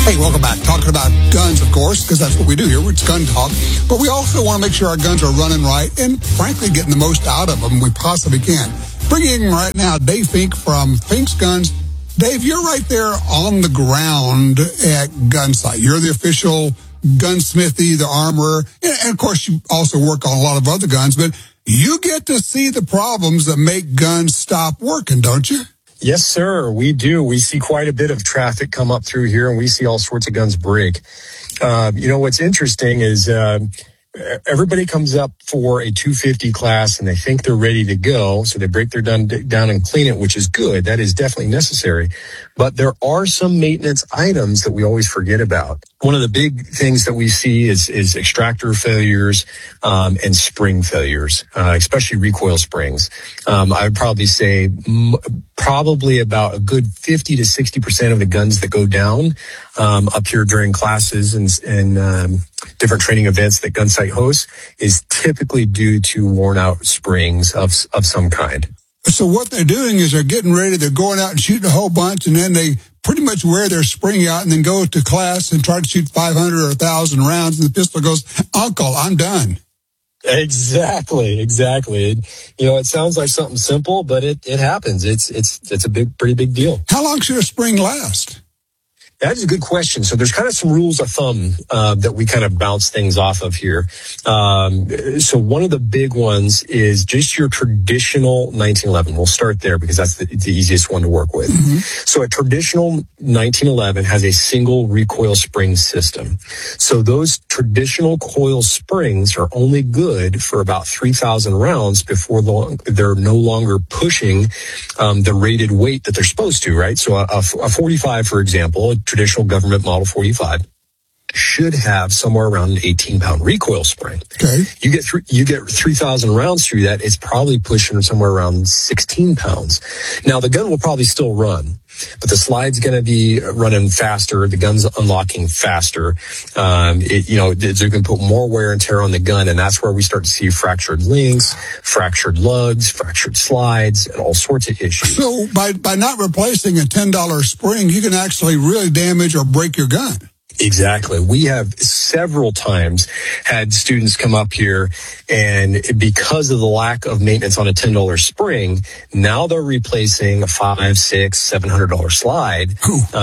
Hey, welcome back. Talking about guns, of course, because that's what we do here. It's gun talk. But we also want to make sure our guns are running right and, frankly, getting the most out of them we possibly can. Bringing in right now Dave Fink from Fink's Guns. Dave, you're right there on the ground at Gunsight. You're the official gunsmithy, the armorer, and, of course, you also work on a lot of other guns, but you get to see the problems that make guns stop working, don't you? Yes, sir. We do. We see quite a bit of traffic come up through here, and we see all sorts of guns break. What's interesting is everybody comes up for a 250 class, and they think they're ready to go, so they break their gun down and clean it, which is good. That is definitely necessary. But there are some maintenance items that we always forget about. One of the big things that we see is extractor failures and spring failures, especially recoil springs. I would probably say probably about a good 50 to 60% of the guns that go down up here during classes and different training events that Gunsight hosts is typically due to worn out springs of some kind. So what they're doing is they're getting ready, they're going out and shooting a whole bunch, and then they pretty much wear their spring out and then go to class and try to shoot 500 or 1,000 rounds, and the pistol goes, "Uncle, I'm done." Exactly. It sounds like something simple, but it happens. It's a pretty big deal. How long should a spring last? That is a good question. So there's kind of some rules of thumb that we kind of bounce things off of here. So one of the big ones is just your traditional 1911. We'll start there because that's the easiest one to work with. Mm-hmm. So a traditional 1911 has a single recoil spring system. So those traditional coil springs are only good for about 3,000 rounds before they're no longer pushing the rated weight that they're supposed to, right? So a 45, for example, traditional government model 45 should have somewhere around an 18-pound recoil spring. Okay. You get 3,000 rounds through that, it's probably pushing somewhere around 16 pounds. Now, the gun will probably still run, but the slide's going to be running faster. The gun's unlocking faster. They're going to put more wear and tear on the gun, and that's where we start to see fractured links, fractured lugs, fractured slides, and all sorts of issues. So by not replacing a $10 spring, you can actually really damage or break your gun. Exactly. We have several times had students come up here, and because of the lack of maintenance on a $10 spring, now they're replacing a $500, $600, $700 slide,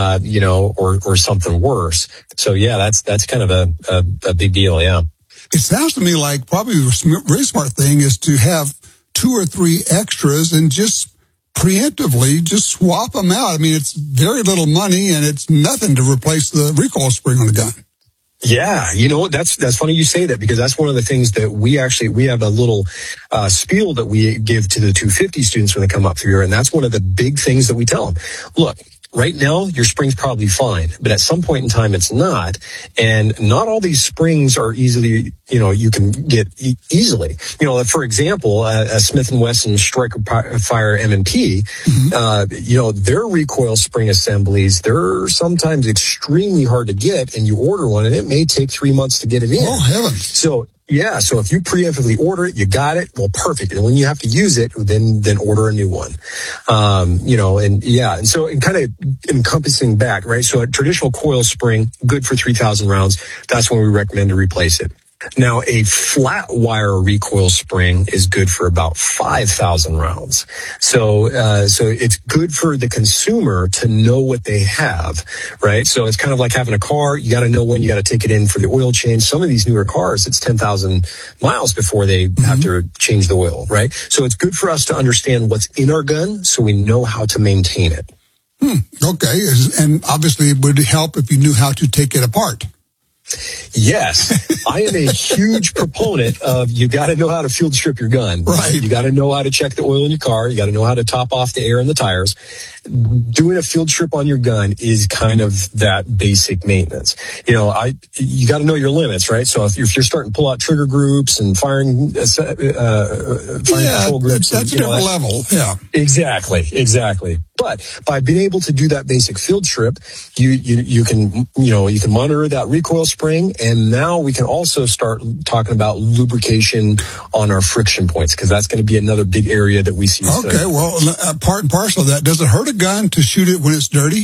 or something worse. So yeah, that's kind of a big deal. Yeah. It sounds to me like probably the really smart thing is to have 2 or 3 extras and just preemptively just swap them out. I mean, it's very little money and it's nothing to replace the recoil spring on the gun. Yeah, that's funny you say that, because that's one of the things that we have a little spiel that we give to the 250 students when they come up through here, and that's one of the big things that we tell them. Look, right now, your spring's probably fine, but at some point in time, it's not. And not all these springs are easily, you can get easily. For example, a Smith & Wesson Striker Fire M&P, their recoil spring assemblies, they're sometimes extremely hard to get, and you order one, and it may take 3 months to get it in. Oh, heavens. So if you preemptively order it, you got it, well, perfect. And when you have to use it, then order a new one. And so kind of encompassing back, right? So a traditional coil spring, good for 3,000 rounds. That's when we recommend to replace it. Now, a flat wire recoil spring is good for about 5,000 rounds. So it's good for the consumer to know what they have, right? So it's kind of like having a car. You got to know when you got to take it in for the oil change. Some of these newer cars, it's 10,000 miles before they have to change the oil, right? So it's good for us to understand what's in our gun so we know how to maintain it. Okay. And obviously it would help if you knew how to take it apart. Yes, I am a huge proponent of you got to know how to field strip your gun. Right. You got to know how to check the oil in your car. You got to know how to top off the air in the tires. Doing a field strip on your gun is kind of that basic maintenance. You got to know your limits, right? So if you're starting to pull out trigger groups and firing control groups, that's a different level. Yeah, exactly. But by being able to do that basic field strip, you can monitor that recoil spring, and now we can also start talking about lubrication on our friction points, because that's going to be another big area that we see. Okay, well, part and parcel of that, does it hurt a gun to shoot it when it's dirty?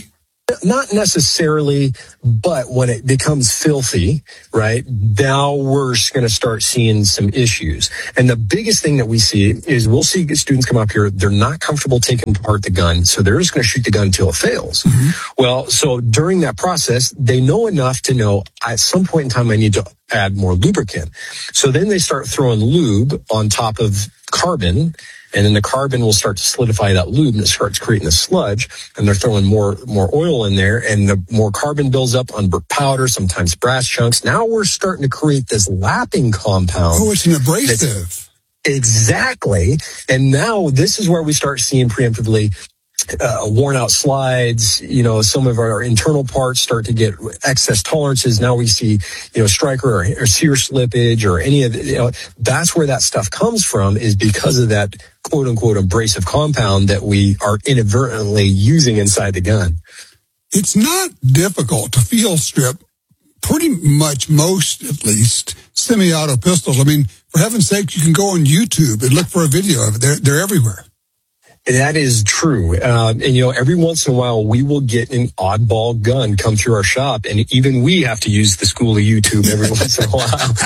Not necessarily, but when it becomes filthy, right, now we're going to start seeing some issues. And the biggest thing that we see is we'll see students come up here, they're not comfortable taking apart the gun, so they're just going to shoot the gun until it fails. Mm-hmm. Well, so during that process, they know enough to know at some point in time I need to add more lubricant. So then they start throwing lube on top of carbon, and then the carbon will start to solidify that lube, and it starts creating a sludge, and they're throwing more oil in there, and the more carbon builds up on powder, sometimes brass chunks. Now we're starting to create this lapping compound. Oh, it's an abrasive. Exactly. And now this is where we start seeing preemptively worn out slides, some of our internal parts start to get excess tolerances. Now we see, striker or sear slippage or any of it. That's where that stuff comes from, is because of that quote unquote abrasive compound that we are inadvertently using inside the gun. It's not difficult to field strip pretty much most, at least, semi-auto pistols. I mean, for heaven's sake, you can go on YouTube and look for a video of it. They're everywhere. That is true. And every once in a while we will get an oddball gun come through our shop, and even we have to use the school of YouTube every once in a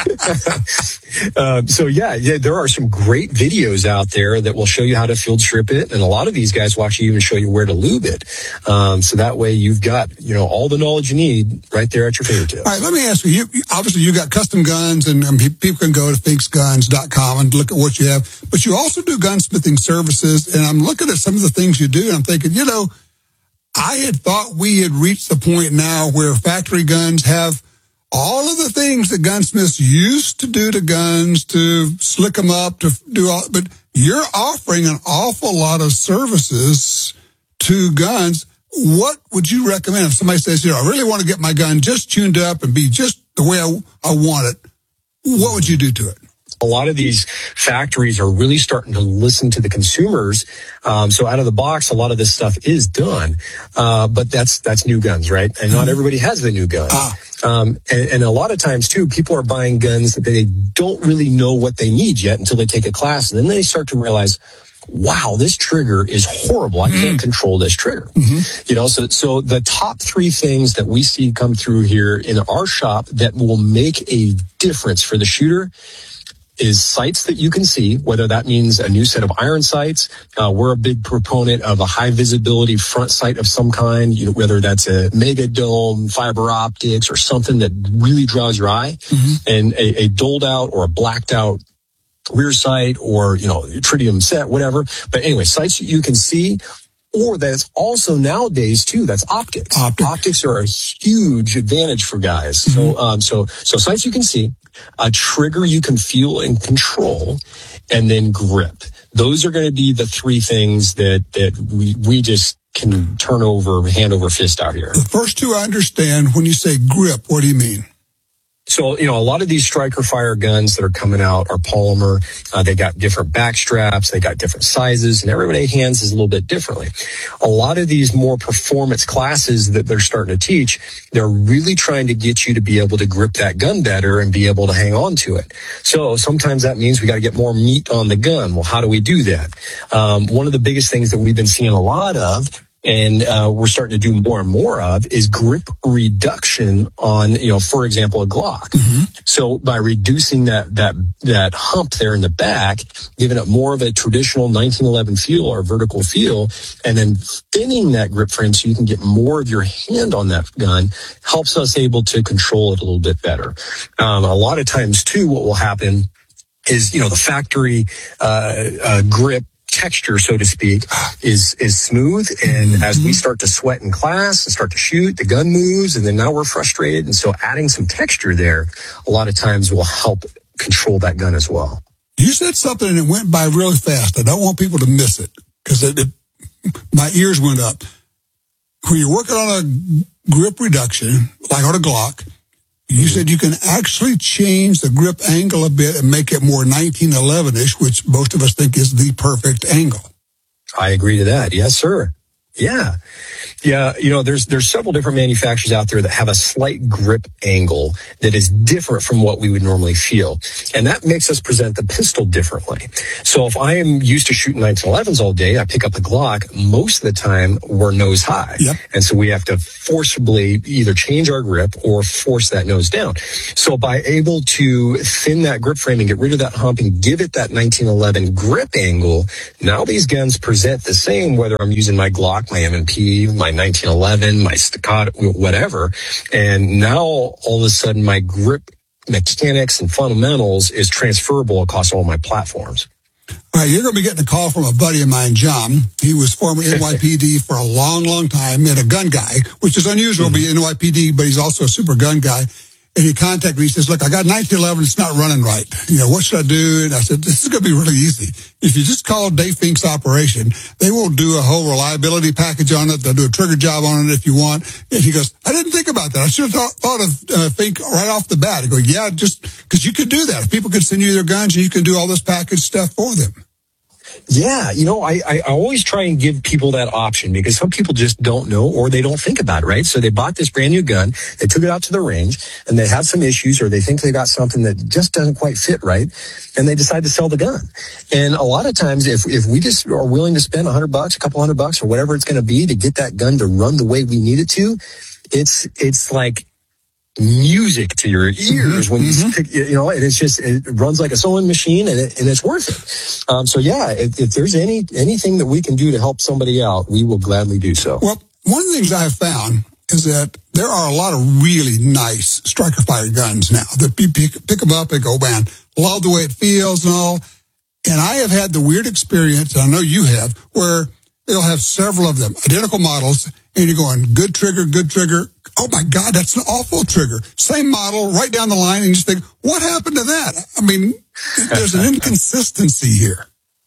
while. So there are some great videos out there that will show you how to field strip it. And a lot of these guys will actually even show you where to lube it. So that way you've got, all the knowledge you need right there at your fingertips. All right, let me ask you, obviously you got custom guns, and people can go to finksguns.com and look at what you have, but you also do gunsmithing services, and I'm looking at some of the things you do, and I'm thinking, I had thought we had reached the point now where factory guns have all of the things that gunsmiths used to do to guns, to slick them up, to do all, but you're offering an awful lot of services to guns. What would you recommend if somebody says, I really want to get my gun just tuned up and be just the way I want it? What would you do to it? A lot of these factories are really starting to listen to the consumers. So out of the box, a lot of this stuff is done. But that's new guns, right? And not everybody has the new gun. And a lot of times too, people are buying guns that they don't really know what they need yet until they take a class. And then they start to realize, wow, this trigger is horrible. I can't control this trigger. So the top 3 things that we see come through here in our shop that will make a difference for the shooter is sights that you can see, whether that means a new set of iron sights. We're a big proponent of a high visibility front sight of some kind, whether that's a mega dome, fiber optics, or something that really draws your eye, and a doled out or a blacked out rear sight, or, tritium set, whatever. But anyway, sights that you can see, or that's also nowadays too, that's optics. Optics are a huge advantage for guys. So sights you can see, a trigger you can feel and control, and then grip. Those are going to be the 3 things that we just can turn over, hand over fist out here. The first 2 I understand. When you say grip, what do you mean? So, a lot of these striker fire guns that are coming out are polymer. They got different back straps. They got different sizes, and everybody hands is a little bit differently. A lot of these more performance classes that they're starting to teach, they're really trying to get you to be able to grip that gun better and be able to hang on to it. So sometimes that means we got to get more meat on the gun. Well, how do we do that? One of the biggest things that we've been seeing a lot of, and we're starting to do more and more of, is grip reduction on, for example, a Glock. So by reducing that hump there in the back, giving it more of a traditional 1911 feel or vertical feel, and then thinning that grip frame so you can get more of your hand on that gun, helps us able to control it a little bit better. A lot of times too, what will happen is, the factory grip texture, so to speak, is smooth. And as we start to sweat in class and start to shoot, the gun moves, and then now we're frustrated. And so adding some texture there, a lot of times will help control that gun as well. You said something and it went by really fast. I don't want people to miss it, because my ears went up. When you're working on a grip reduction, like on a Glock, you said you can actually change the grip angle a bit and make it more 1911-ish, which most of us think is the perfect angle. I agree to that. Yes, sir. Yeah. Yeah, there's several different manufacturers out there that have a slight grip angle that is different from what we would normally feel. And that makes us present the pistol differently. So if I am used to shooting 1911s all day, I pick up the Glock, most of the time we're nose high. Yep. And so we have to forcibly either change our grip or force that nose down. So by able to thin that grip frame and get rid of that hump and give it that 1911 grip angle, now these guns present the same whether I'm using my Glock, my M&P, my 1911, my Staccato, whatever. And now all of a sudden my grip mechanics and fundamentals is transferable across all my platforms. All right, you're going to be getting a call from a buddy of mine, John. He was former NYPD for a long, long time and a gun guy, which is unusual to be NYPD, but he's also a super gun guy. And he contacted me. He says, look, I got 1911. It's not running right. What should I do? And I said, this is going to be really easy. If you just call Dave Fink's operation, they will do a whole reliability package on it. They'll do a trigger job on it if you want. And he goes, I didn't think about that. I should have thought of Fink right off the bat. I go, yeah, just because you could do that. If people could send you their guns, you can do all this package stuff for them. Yeah, I always try and give people that option because some people just don't know or they don't think about it, right? So they bought this brand new gun, they took it out to the range, and they have some issues or they think they got something that just doesn't quite fit right, and they decide to sell the gun. And a lot of times, if we just are willing to spend $100, a couple $100, or whatever it's going to be to get that gun to run the way we need it to, it's like music to your ears when you pick, and it's just, it runs like a sewing machine and it's worth it. So yeah, if there's anything that we can do to help somebody out, we will gladly do so. Well, one of the things I've found is that there are a lot of really nice striker fire guns now that you pick them up and go, man, love the way it feels and all. And I have had the weird experience, and I know you have, where they'll have several of them, identical models, and you're going, good trigger. Oh my God, that's an awful trigger. Same model, right down the line, and you just think, what happened to that? I mean, there's an inconsistency here.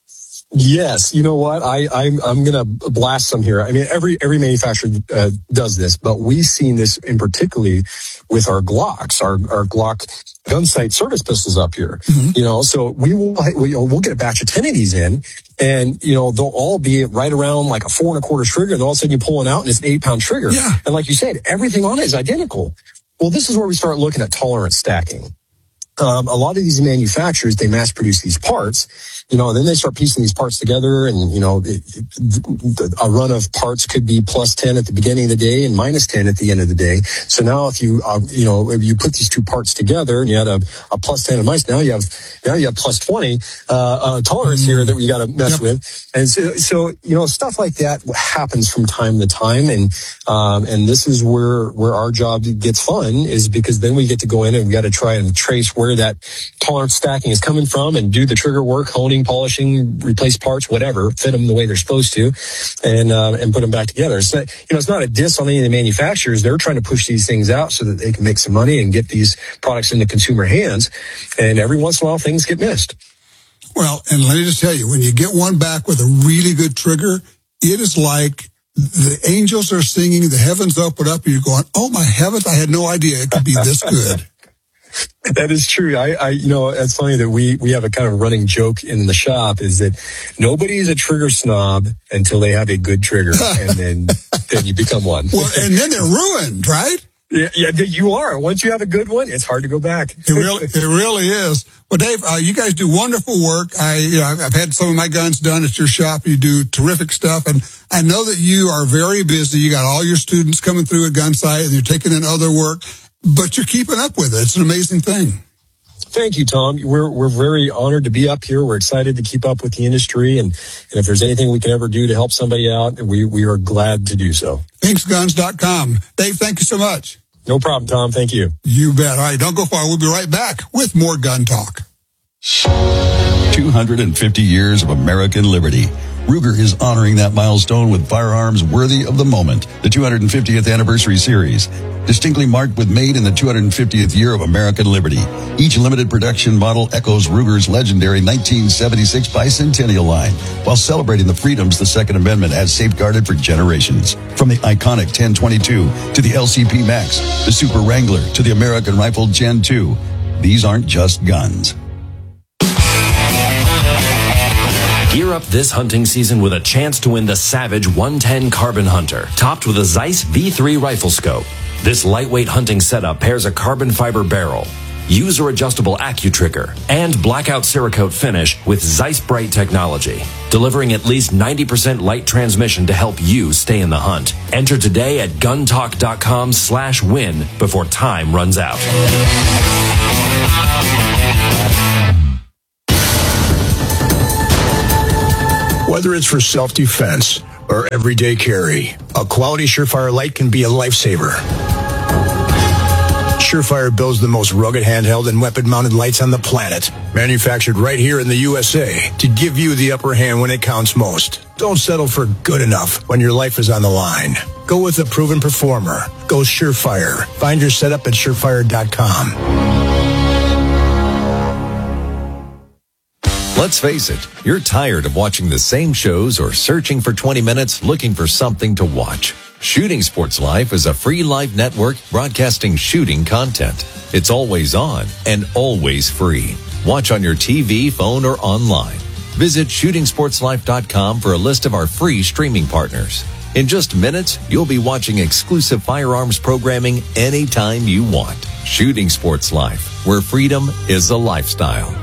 Yes, you know what? I'm going to blast some here. I mean, every manufacturer does this, but we've seen this in particularly with our Glocks, our Glock gun sight service pistols up here. So we'll get a batch of 10 of these in, and they'll all be right around like a 4 1/4 trigger, and all of a sudden you pull it out and it's an 8-pound trigger. Yeah. And like you said, everything on it is identical. Well, this is where we start looking at tolerance stacking. A lot of these manufacturers, they mass produce these parts, and then they start piecing these parts together, and, a run of parts could be plus 10 at the beginning of the day and minus 10 at the end of the day. So now if you, if you put these two parts together and you had a plus 10 and minus, now you have plus 20, tolerance here that we got to mess with. And so, stuff like that happens from time to time. And this is where our job gets fun, is because then we get to go in and we got to try and trace where that tolerance stacking is coming from and do the trigger work, honing, polishing, replace parts, whatever, fit them the way they're supposed to, and put them back together. It's not, it's not a diss on any of the manufacturers. They're trying to push these things out so that they can make some money and get these products into consumer hands. And every once in a while, things get missed. Well, and let me just tell you, when you get one back with a really good trigger, it is like the angels are singing, the heavens open up, and you're going, oh my heavens, I had no idea it could be this good. That is true. It's funny that we have a kind of running joke in the shop, is that nobody is a trigger snob until they have a good trigger, and then you become one. Well, and then they're ruined, right? Yeah, you are. Once you have a good one, it's hard to go back. It really is. Well, Dave, you guys do wonderful work. I've had some of my guns done at your shop. You do terrific stuff, and I know that you are very busy. You got all your students coming through at Gunsight, and you're taking in other work, but you're keeping up with it. It's an amazing thing. Thank you, Tom. We're very honored to be up here. We're excited to keep up with the industry, and if there's anything we can ever do to help somebody out, we are glad to do so. FinksGuns.com. Dave, thank you so much. No problem, Tom. Thank you. You bet. All right, don't go far. We'll be right back with more Gun Talk. 250 years of American liberty. Ruger is honoring that milestone with firearms worthy of the moment. The 250th Anniversary Series, distinctly marked with made in the 250th year of American liberty. Each limited production model echoes Ruger's legendary 1976 Bicentennial line, while celebrating the freedoms the Second Amendment has safeguarded for generations. From the iconic 1022 to the LCP Max, the Super Wrangler to the American Rifle Gen 2. These aren't just guns. Gear up this hunting season with a chance to win the Savage 110 Carbon Hunter, topped with a Zeiss V3 rifle scope. This lightweight hunting setup pairs a carbon fiber barrel, user-adjustable AccuTrigger, and blackout Cerakote finish with Zeiss Bright technology, delivering at least 90% light transmission to help you stay in the hunt. Enter today at guntalk.com/win before time runs out. Whether it's for self-defense or everyday carry, a quality Surefire light can be a lifesaver. Surefire builds the most rugged handheld and weapon-mounted lights on the planet, manufactured right here in the USA to give you the upper hand when it counts most. Don't settle for good enough when your life is on the line. Go with a proven performer. Go Surefire. Find your setup at surefire.com. Let's face it, you're tired of watching the same shows or searching for 20 minutes looking for something to watch. Shooting Sports Life is a free live network broadcasting shooting content. It's always on and always free. Watch on your TV, phone, or online. Visit shootingsportslife.com for a list of our free streaming partners. In just minutes, you'll be watching exclusive firearms programming anytime you want. Shooting Sports Life, where freedom is a lifestyle.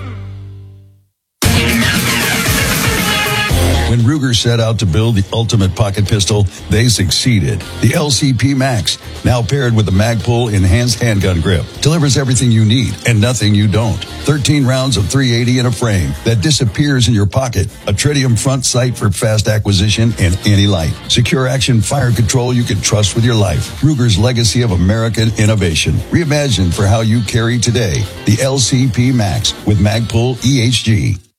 When Ruger set out to build the ultimate pocket pistol, they succeeded. The LCP Max, now paired with the Magpul enhanced handgun grip, delivers everything you need and nothing you don't. 13 rounds of .380 in a frame that disappears in your pocket. A tritium front sight for fast acquisition in any light. Secure action fire control you can trust with your life. Ruger's legacy of American innovation. Reimagined for how you carry today. The LCP Max with Magpul EHG.